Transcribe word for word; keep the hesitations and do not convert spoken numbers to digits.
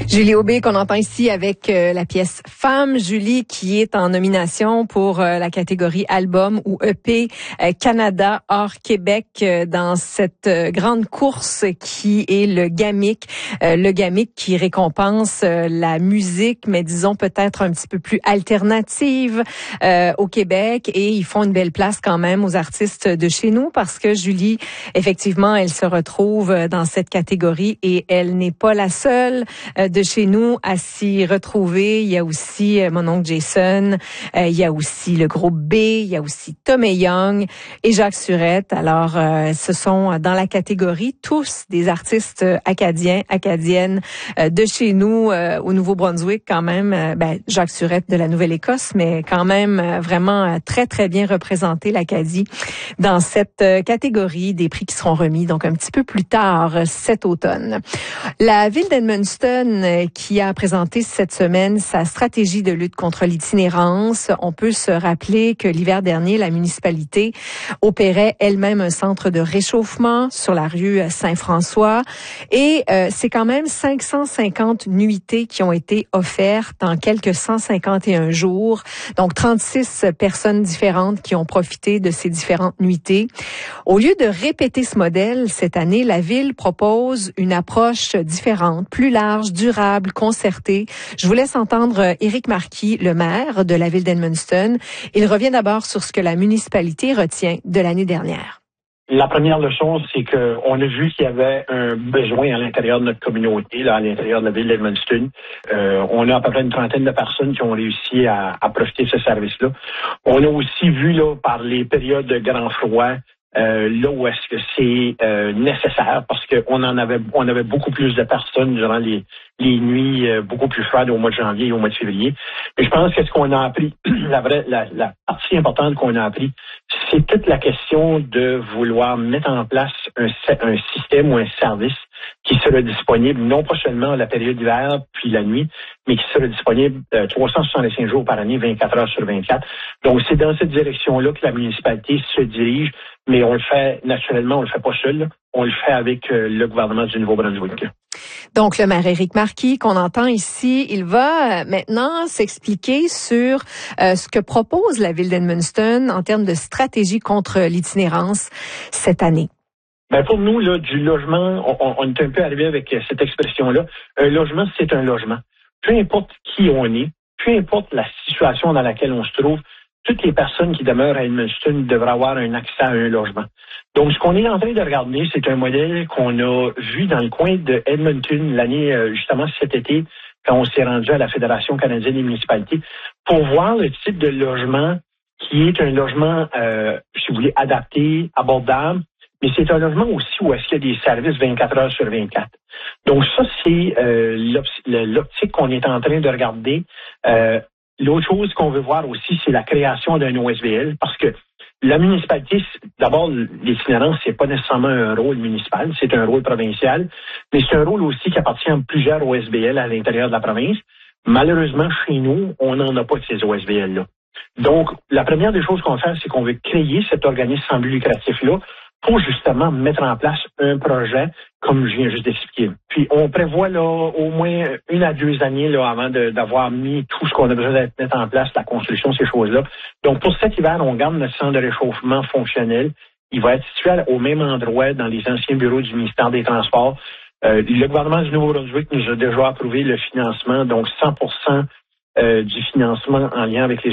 Julie Aubé, qu'on entend ici avec euh, la pièce Femme. Julie, qui est en nomination pour euh, la catégorie album ou E P euh, Canada hors Québec euh, dans cette euh, grande course qui est le GAMIC. Euh, le GAMIC qui récompense euh, la musique, mais disons peut-être un petit peu plus alternative euh, au Québec. Et ils font une belle place quand même aux artistes de chez nous parce que Julie, effectivement, elle se retrouve dans cette catégorie et elle n'est pas la seule de chez nous à s'y retrouver. Il y a aussi euh, mon oncle Jason, euh, il y a aussi le groupe B, il y a aussi Tom et Young et Jacques Surette. Alors, euh, ce sont dans la catégorie tous des artistes acadiens, acadiennes euh, de chez nous euh, au Nouveau-Brunswick quand même. Euh, ben, Jacques Surette de la Nouvelle-Écosse, mais quand même euh, vraiment euh, très, très bien représenté l'Acadie dans cette euh, catégorie des prix qui seront remis donc un petit peu plus tard euh, cet automne. La ville d'Edmundston qui a présenté cette semaine sa stratégie de lutte contre l'itinérance. On peut se rappeler que l'hiver dernier, la municipalité opérait elle-même un centre de réchauffement sur la rue Saint-François et euh, c'est quand même cinq cent cinquante nuitées qui ont été offertes en quelques cent cinquante et un jours. Donc, trente-six personnes différentes qui ont profité de ces différentes nuitées. Au lieu de répéter ce modèle, cette année, la ville propose une approche différente, plus large, durable, concertée. Je vous laisse entendre Éric Marquis, le maire de la ville d'Edmundston. Il revient d'abord sur ce que la municipalité retient de l'année dernière. La première leçon, c'est qu'on a vu qu'il y avait un besoin à l'intérieur de notre communauté, là, à l'intérieur de la ville d'Edmundston. Euh, on a à peu près une trentaine de personnes qui ont réussi à, à profiter de ce service-là. On a aussi vu là par les périodes de grand froid, Euh, là où est-ce que c'est euh, nécessaire, parce qu'on en avait on avait beaucoup plus de personnes durant les, les nuits euh, beaucoup plus froides au mois de janvier et au mois de février. Mais je pense que ce qu'on a appris, la vraie la, la partie importante qu'on a appris, c'est toute la question de vouloir mettre en place un, un système ou un service qui sera disponible non pas seulement à la période d'hiver puis la nuit, mais qui sera disponible euh, trois cent soixante-cinq jours par année, vingt-quatre heures sur vingt-quatre. Donc, c'est dans cette direction-là que la municipalité se dirige, mais on le fait naturellement, on le fait pas seul, là. On le fait avec euh, le gouvernement du Nouveau-Brunswick. Donc, le maire Éric Marquis, qu'on entend ici, il va maintenant s'expliquer sur euh, ce que propose la ville d'Edmundston en termes de stratégie contre l'itinérance cette année. Ben pour nous, là, du logement, on, on est un peu arrivé avec cette expression-là. Un logement, c'est un logement. Peu importe qui on est, peu importe la situation dans laquelle on se trouve, toutes les personnes qui demeurent à Edmundston devraient avoir un accès à un logement. Donc, ce qu'on est en train de regarder, c'est un modèle qu'on a vu dans le coin de Edmonton l'année, justement cet été, quand on s'est rendu à la Fédération canadienne des municipalités, pour voir le type de logement qui est un logement, euh, si vous voulez, adapté, abordable, mais c'est un logement aussi où est-ce qu'il y a des services vingt-quatre heures sur vingt-quatre. Donc ça, c'est euh, l'optique qu'on est en train de regarder. Euh, L'autre chose qu'on veut voir aussi, c'est la création d'un O S B L, parce que la municipalité, d'abord, l'itinérance, c'est pas nécessairement un rôle municipal, c'est un rôle provincial, mais c'est un rôle aussi qui appartient à plusieurs O S B L à l'intérieur de la province. Malheureusement, chez nous, on n'en a pas de ces O S B L-là. Donc, la première des choses qu'on va faire, c'est qu'on veut créer cet organisme sans but lucratif-là pour justement mettre en place un projet, comme je viens juste d'expliquer. Puis, on prévoit là au moins une à deux années là avant de, d'avoir mis tout ce qu'on a besoin de mettre en place, la construction, ces choses-là. Donc, pour cet hiver, on garde notre centre de réchauffement fonctionnel. Il va être situé au même endroit dans les anciens bureaux du ministère des Transports. Euh, le gouvernement du Nouveau-Brunswick nous a déjà approuvé le financement, donc cent pour cent euh, du financement en lien avec les